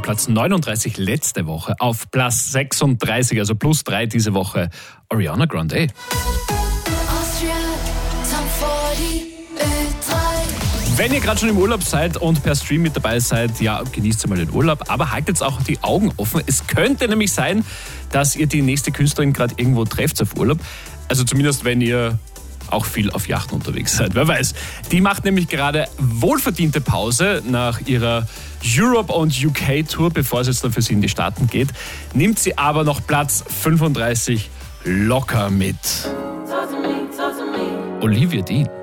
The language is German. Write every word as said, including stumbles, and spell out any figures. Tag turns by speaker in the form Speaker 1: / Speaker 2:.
Speaker 1: Platz neununddreißig letzte Woche. Auf Platz sechsunddreißig, also plus drei diese Woche, Ariana Grande. Wenn ihr gerade schon im Urlaub seid und per Stream mit dabei seid, ja, genießt mal den Urlaub, aber haltet auch die Augen offen. Es könnte nämlich sein, dass ihr die nächste Künstlerin gerade irgendwo trefft auf Urlaub. Also zumindest, wenn ihr auch viel auf Yachten unterwegs seid. Wer weiß. Die macht nämlich gerade wohlverdiente Pause nach ihrer Europe- und U K-Tour, bevor es jetzt dann für sie in die Staaten geht. Nimmt sie aber noch Platz fünfunddreißig locker mit. Olivia Dean.